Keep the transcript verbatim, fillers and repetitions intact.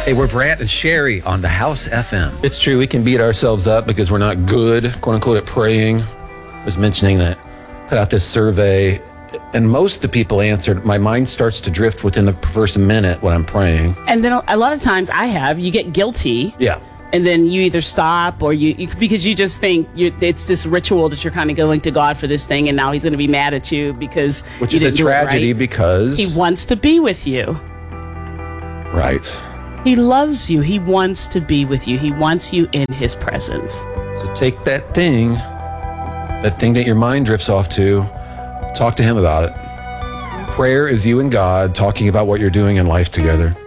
Hey, we're Brant and Sherry on the House F M. It's true. We can beat ourselves up because we're not good, quote unquote, at praying. I was mentioning that, put out this survey, and most of the people answered, my mind starts to drift within the first minute when I'm praying. And then a lot of times I have, you get guilty. Yeah. And then you either stop or you, you because you just think you, it's this ritual that you're kind of going to God for this thing, and now he's going to be mad at you because Which you is a didn't do it tragedy right. because... He wants to be with you. Right. He loves you. He wants to be with you. He wants you in his presence. So take that thing, that thing that your mind drifts off to, talk to him about it. Prayer is you and God talking about what you're doing in life together.